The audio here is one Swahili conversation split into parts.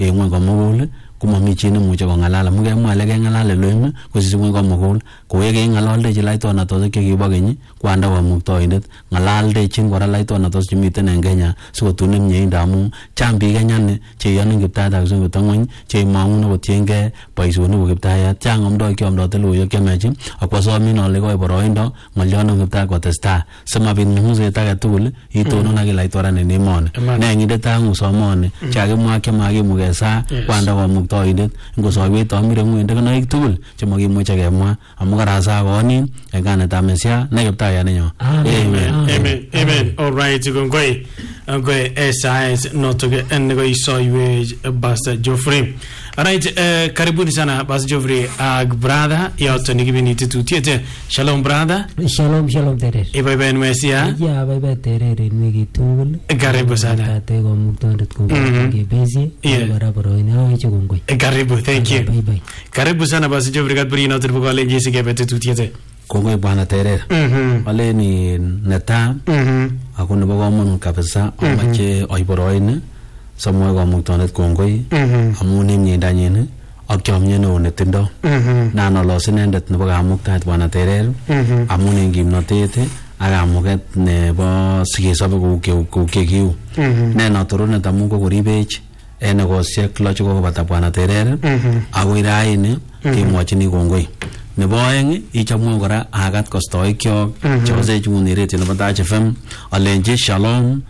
ng'weny komugul komami chi nemuche kong'alal amu kemwa ile keng'alal lweng kosisi ng'weny komugul kowe keng'alaldechi laitonatoshek chekibo keny kwanda kamuktoindet ng'alaldechin kora laitonatoshek chemiten en Kenya sikotun myeindo amu chang biik Kenya cheyonin kiptayat ak kipsengwet ng'weny cheimang'un kotiengei boisionik ko kiptayat chang amdoi kiamdote logoiwek chemech akwasomin ale koe boroindo ng'olyonon kiptayat kotestai simabit ng'ung'uset age tugul itonon ak laitoran en emoni ne ng'indetab somoni chakimwa kimakimukesa kwanda kamuktoindet ngosoiwet amire ng'wende kanoik tugul chemakimuche kemwa amu karasa konin en kanetab Mesia ne kiptayat nenyo. Amen. All right, kongoi SIS notoke enneko isoiwech Pastor Geoffrey. All right, karibuni sana Pastor Geoffrey ak brother yoto nikibini tututiete. Shalom brother. Shalom terer. Ibaiben Mesia. Ya baibai terer en wiki tugul. Karibu sana. Tate komuktondet kongoi bezi. Barabaroini aweche kongoi. Karibu, thank you. Bye. Karibu sana Pastor Geoffrey katburi noto bukole ngisi kebete tututiete. Kongoi bwana terer. Aleni neta ako nebo komonut kabisa amache oiboroin samwoe kamuktoindet kongoi amu nemyeindanyin ak chomyet neo netindoi nan olos inendet nebo kamuktaet bwana terer amu en kimnotet ak kamuket nebo sikesobe kou kekiu ne notorunet amu kokoribech en egosiek lo chekokobata bwana terer akoi raini kemwochini kongoi. Nebo aeng ichamwa kora agat kostoikyok chekosech ng'uniret nebo Taach FM alenji shalom.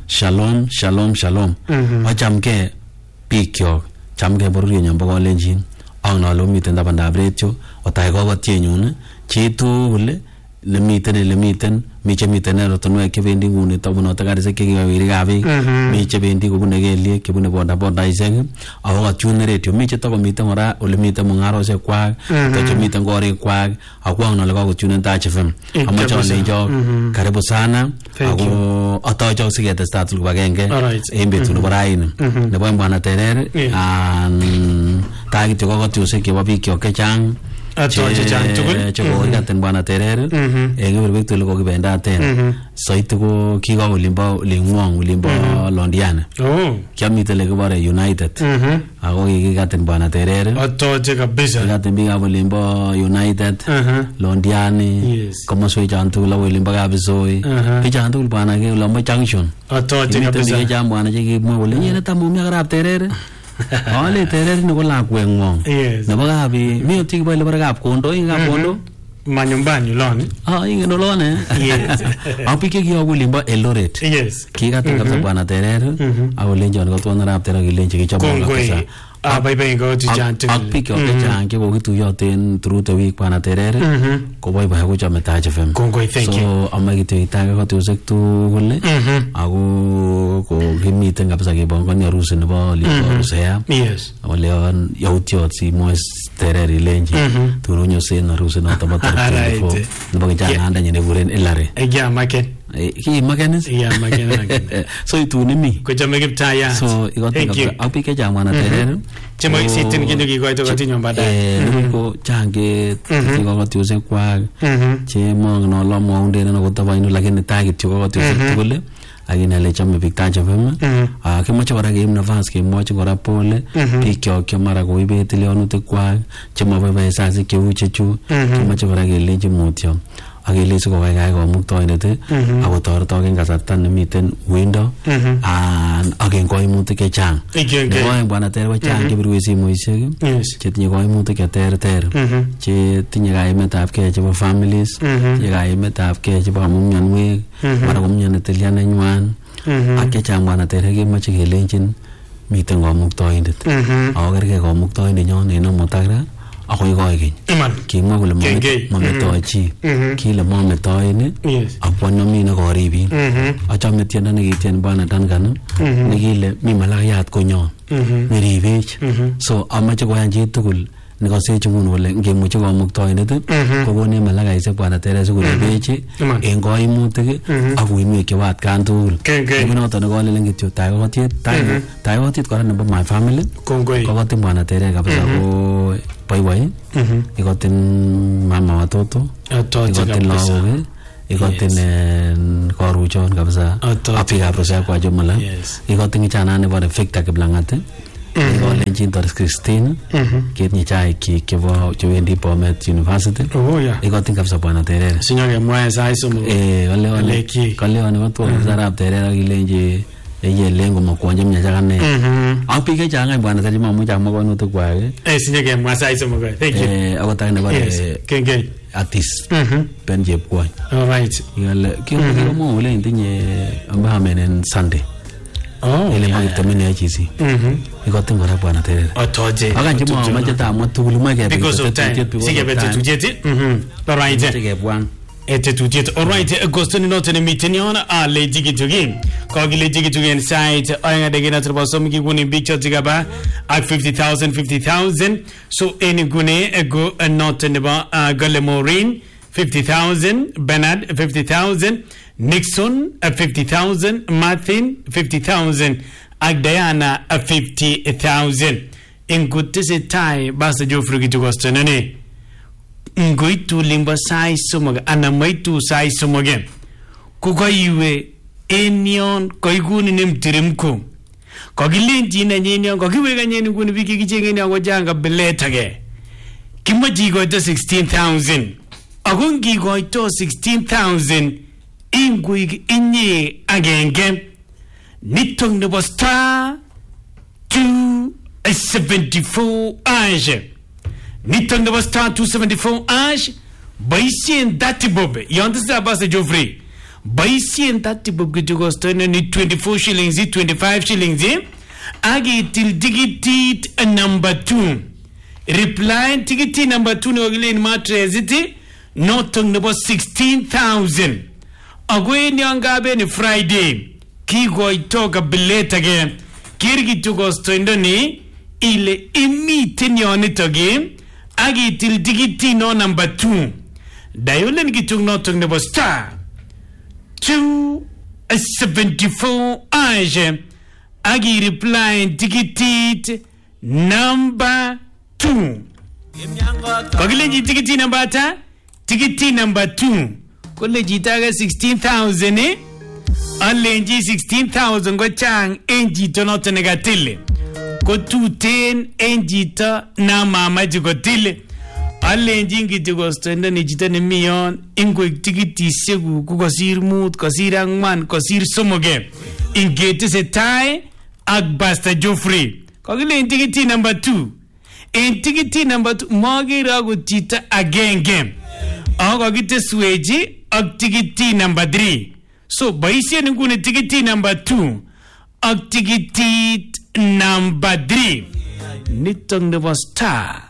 Achamke bikyok, chamke bororienyon bo Kalenjin ak nalo miten tabandab radio otai kokotienyun chitugul lemiten mi chemiten eratunwek chebendi nguni tabunoto karisiek chekiwirikab biik mi chebendi kobune kelyek chebune bodabodaisiek ako katyune radio mi chetakomiten kora ole miten mung'arosiek kwak chemiten korik kwak akwang nole kakotyune Taach FM amache alenjok karibu sana ako atochok siketestai tugul kibagenge en betut nebo raini nebo bwana terer takityo kokotyosiek chebo bikyok chechang chekokikaten bwana terer en kebeberwek tugul kokibendaten soiti ko kikawe olimbo Londiani kiamiten lekibore United ako kikikaten bwana terer kikaten biikab olimbo United Londiani komoswechon tugul akoi olimbo Kabisoi bichon tugul bwana olombo Junction miten biik chechang bwana chekimwa kole nyene tamumia karab terer ale terer ni ko lakweng'wong nebo kabi mi otiki bo lebare kap kondo manyumbani loni ingen olone apike kiyoku limbo Eldoret kikaten kabisa bwana terer akolenjon kotwon arab terer kilenji kichobon kabisa ak biik chechang chekokituyoten through the week bwana terer koboiboi kochome Taach FM so amae kityo itage kotusiek tugul ako kokimiten kabisa kebongoni harusi nebo Rusea ole yautyot simwoe terer ilenji turunyosen harusi noto bo 24 nebo kijangandanyin nekikuren Hillary so ituni mi kochome kiptayat so ikoten kabisa ak biik chechang bwana terer chemoisitin kinyo kikoito kotinyon baadaye ko changet kikokotiosiek kwak chemongen ole amwaundenen akotabainu lakini tai kityo kokotiosiek tugul akinale chome biik Taach FM kimoche kora keib nafas kemwochi kora pole bikyok chemara koibet tilyonutik kwak chemoboiboi sasik cheu chechu kimoche kora kelenji mutyo akelesi kokaikai kamuktoindet akotoretok en kasarta nemiten uindo ak en koimutik chechang nebo bwana terer kochang chebirwech simoisiek chetinye koimutik cheterter chetinye kaimetabgei chebo families tinye kaimetabgei chebo amu mionwek mara komyoni tilya nenywan ak chechang bwana terer kemoche kelenjin miten kamuktoindet ako kergei kamuktoindenyon en Omotakra akoi koigeny kimwa kole mametoi chi kile mametoin akwanyomi nekoribin achome tiendo nekitien bwana Duncan nekile mi malakayat konyon neribech so amache koyan chi tugul nekosech nguni kole ngemuche kamuktoindet kokonech malakaisiek bwana terer sikoribech en koimutik ak uinwek chebo atkan tugul noton nekolelen kityo tai kotiet kora nebo my family kokotin bwana terer kabisa ko boiboi ikotin mama watoto ikotin lagok ikotin koruchon kabisa ak biikab Rusea kwa jumla ikotin kijana nebore Victor Kiplang'at Kolenjin Doris Christine ketinye chaik kyik chewendi Bomet University. Ikotin kabisa Bwana Terere. Sinyokemwae sait somok. Kalewane kotomo Arap Terere akilenji lengo makwonje mnyachakane. Ak biik chechang Bwana Terere mamuch amwa konutik kwak. Sinyokemwae sait somok. Thank you. Akot akine bare Kengei artist Ben Chepkwony. All right. Kikomwa ule tinye empowerment en Sunday. Ile makitamini HC. Ikotin kora Bwana Terere. Otoje. Akanji mache tamwa tugul make because of time. Sikebete tujeti. All right. Sikebwan. Tujeti. All right. Gostoni note ni meeting yana leji kitugi. Kogile jigitugi site ayanga degena trabasom kiguni bicho tigaba at 50,000. So any gune go note neba Galemorin 50,000, Bernard 50,000, Nixon 50,000, Martin 50,000, Diana 50,000. In good to say tie, Basta Joffrey to Gostonane. Ngoitu limba sai sumaga, anamaitu sai sumagem. Kukaiwe, Enion, Koiguni nim tirimkum. Kogilinti na nyenyo, Kogiwega nyen guni wiki kichengeni wajanga beletage. Kimaji go to 16,000. Agungi go to 16,000. Ingwig inye agenge. Nitong nebo star 274 age. Nitong nebo star 274 age. Baisien dati bobe. You understand Pastor Geoffrey? Baisien dati bobe kujugostone ni 24 shillings, 25 shillings. Agi till digit number 2. Reply ticket number 2 no gile in matreziti. Notong nebo 16,000. Agweni angabe ni Friday. Kigo itoka bileta again. Kirgi tugosto indoni. Ile imite nyonitoge. Agi til digiti no number 2. Dayole nikitung notong nebo star 274 age. Agi reply digiti number 2. Kogilenji digiti number ta? Digiti number 2. Kule jitaga 16,000 Alenji 16,000 go chang enjito noto negatile. Ko 210 enjito na mama jigotile. Alenji ngitigo stenda ni jita ni miyon. Ingo tikiti segu kukosir mut, kosir angman, kosir somoge. Ingeti se tai ak Pastor Geoffrey. Kogile in tikiti number 2. In tikiti number 2 magi ragu jita agenge. Ako kite sweji ak tikiti number 3. So, baisya nungune tikiti number 2. Ak tikiti number 3. Nitong nebo star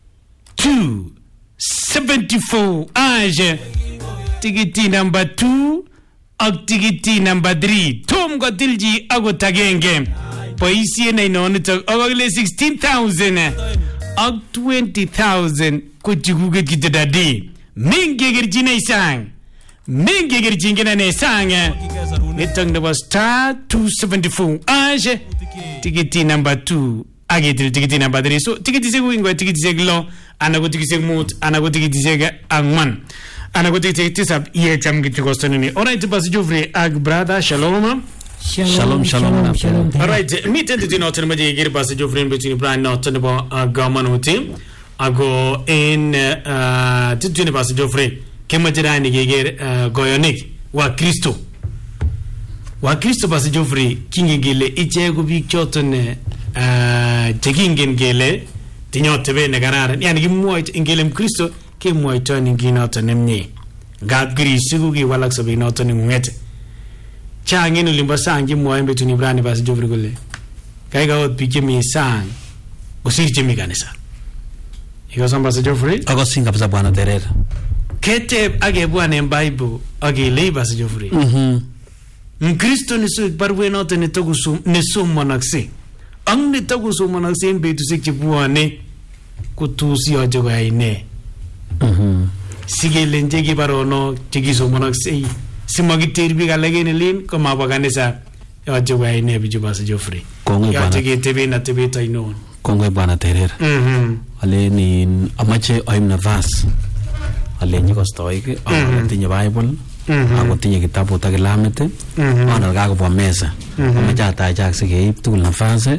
274 age. Tikiti number 2. Ak tikiti number 3. Tom kwa tilji ako tagenge. Baisya na inonitok. Ako kile 16,000. Ak 20,000. Kuchikuket kitadadi. Mingi girjina isang. Mingi girjingina ne sang. Nitong nebo star 274 age. Tikiti number 2. Agitil tikiti number 3. So tikiti segu ingwa tikiti seglo. Anago tikiti seg mut. Anago tikiti seg angman. Anago tikiti tisab iye cham kitikostonini. Alright, Pastor Geoffrey ag brother shalom. Shalom. Alright, mi tente di notte maji gir Pastor Geoffrey between brand notte nebo gamanuti. Ago in tituni Pastor Geoffrey kemajirani geger goyonik wa Kristo Pastor Geoffrey kingegele ichego bik choton tekingen gele tinyote be negararan yani gimwoit ingelem Kristo kemwoito ninginoto nemnye gab grisigu gi walak sobi noto ngete changin ulimba sangi moy betuni brani Pastor Geoffrey gole kai ga ot bike mi sang usirje mi kanisa iko samba Pastor Geoffrey ako singa pasa Bwana Terere kete age Bwana Bible age lei Pastor Geoffrey Kristo ni so barwe noto ne togusum ne sumonaksi ang ne togusumanaksi betu sikchi Bwana kutusi ojo gaine sigelenje gi barono chigi sumonaksi simagiterbi galagene lin ko mabaganesa ojo gaine biju Pastor Geoffrey ya chigi tebe na tebe tainon kongwe Bwana Terere ale ni amache oim nafas ale nyiko stoik tinye Bible ako tinye kitabut ak kilamit ana kako po mesa amache atachak sikeip tugul nafas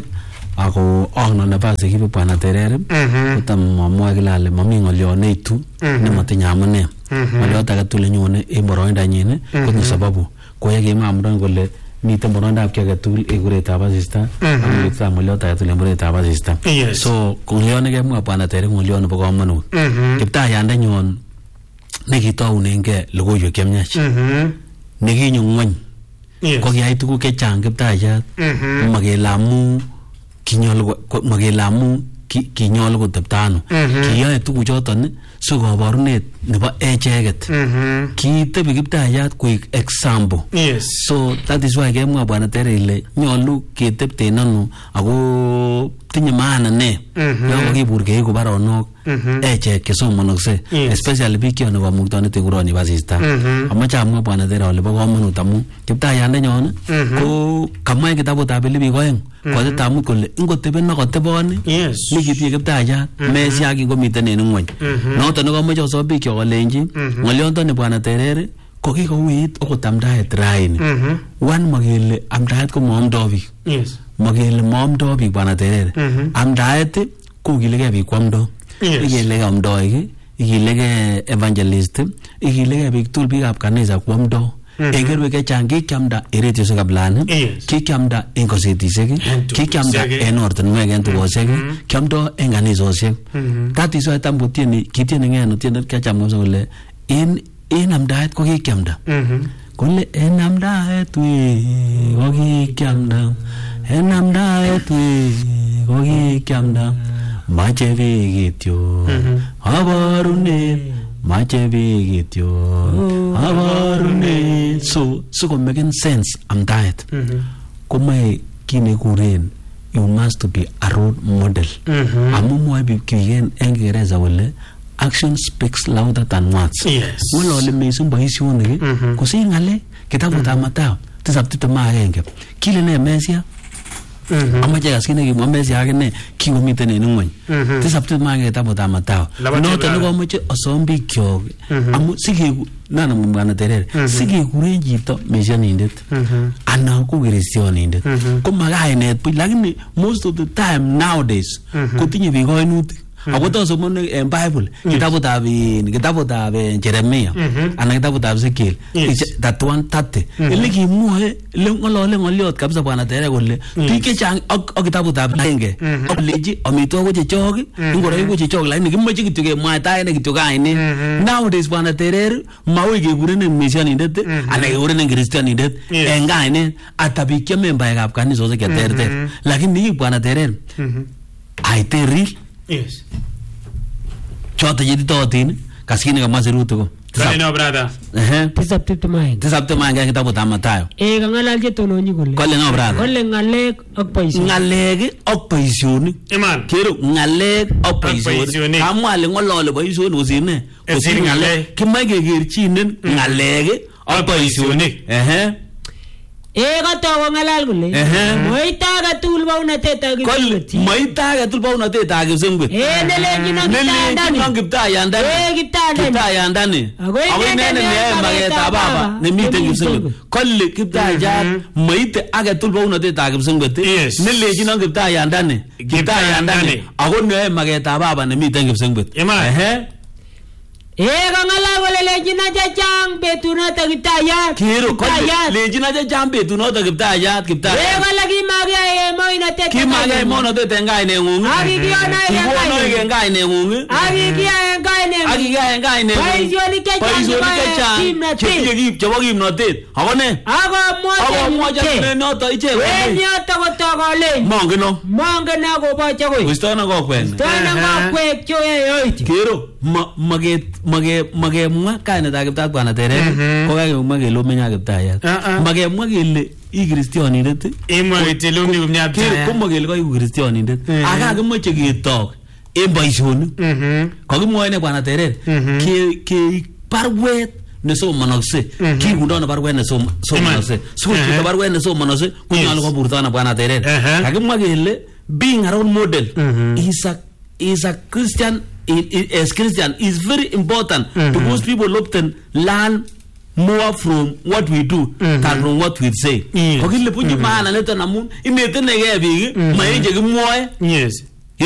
ako ono nafasi kibe bwana Terere kotam mamwa kilale mami ngolyo neitu nemotinye amune ngolyo age tugul nyone en boroindo nyine ko sababu koya kemamron kole miten borondab ki age tugul e kuretab asista ak sa ngolyo age tugul en kuretab asista so ngolyo ne kemwa bwana Terere ngolyo nebo kamanut kiptayande nyon nekitaunenge logoiwek chemyach nekinyo ngwony ko kiyai tuguk chechang kiptayat makelamu kinyolu koteptano kiyoe tuguchoton si kabarunet nebo echeket kiitebi kiptayat koik example so that is why kemwa bwana Terere ile nyolu ketepten ano ako tinye maana ne yon kibur keiku baronok echek chesomonokse especially biik chon nebo muktonet kuroni basista amache amwa bwana Terere ale bo kamanut amu kiptayande nyon ko kamwa en kitabutab Filipi 2 kotetab mut kole ingoteben akoteboni nikitinye kiptayat mesia kingomiten en ngwony noton nekomoche kosom biik kyok kolenji ng'olyondoni bwana Terere ko kikouit okot amdaet raini wan makele amdaet ko maamdoo biik makele maamdoo biik bwana Terere amdaet kokilegei biik kwamdoo ikilegei amdoik ikilegei evangelist ikilegei biik tugul biikab kanisa kwamdoo en kerwek chechang kikiamda en rediosiek plan kikiamda en kosetisiek kikiamda en ortinwek en tugoshek kiamdo en kanisosiek that is why tam kitieni ngeno tiendet kiacham kabisa kole en amdaet ko kikiamda kole en amdaet ko kikiamda en amdaet ko kikiamda mache biik kityo abarunet mache biik kityo abarunet so making sense amdaet komae kinekuren you must be a role model amu mwae biik kigen en Kiingereza kole action speaks louder than words ngolole mising boisionik kosir ng'alek kitabutab Mathayo 7:21 kile ne Mesia amache kas kine kimwa Mesia akine kikomiten en ngwony 7:21 kitabutab Mathayo noton nekomoche asom biik kyok amu sigeku nana bwana Terere sigekuren chito mesianindet anan ko kristianindet ko makainet buch lakini most of the time nowadays kotinye biik kainutik ako tosomon en Bible kitabutab Jeremia anan kitabutab Ezekiel 31:30 ile kimwoe ile ngolole ngoliot kabisa bwana Terere kole biik chechang ak kitabutab Lenge oleji amitwogik ko chechok ngoroik ko chechok lakini kimoche kityo kemwaitaen kityo kainet nowadays bwana Terere maui kekuren mesianindet anan kekuren kristianindet en kainet ata biik che membaekab kanisosiek cheterter lakini bwana Terere aiteril choto yeditotin kaskini kama siruti ko no brother tisaptemaenge kitabutab Mathayo kangalalje tononyi kole kole no brother kole ngalek ak boisionik iman kero ngalek ak boisionik kamwa le ngolole boisionik kosir ne kosir ngalek kimae kekerchinen ngalek ak boisionik katogo ngalal kole moitaga tul baunatet ak kipsengwet moitaga tul baunatet ak kipsengwet nelenjino kiptayandani ako inene ne magetab baba nemiten kipsengwet kole kiptayat moite age tul baunatet ak kipsengwet nelenjino kiptayandani ako ne magetab baba nemiten kipsengwet kangala kole lejina chechang betunoto kiptayat kiro kole lejina chechang betunoto kiptayat kole kimage monotet en kainengung en kainengung boisionik chechang chebo kimnotet ako ne akomwacha noto ichek yoto kotokole mongen akoboche koi Kristono kokwek choyoiti kero makemwa kainetab kiptayat bwana Terere ko kakemwa kele omenya kiptayat makemwa kele i kristianindet ko makele ko i kristianindet akakimoche ketok en boisionik kakimwoe ne bwana Terere ke barwet nesomonokse kikundone barwet nesomonokse sikochito barwet nesomonokse konyolu koburto na bwana Terere kakimwa kele being a role model is a Christian as Christian is very important because people often learn more from what we do than from what we say. Kokile punji maana neto namun inete nege bigi maenje kimwoe. Yes.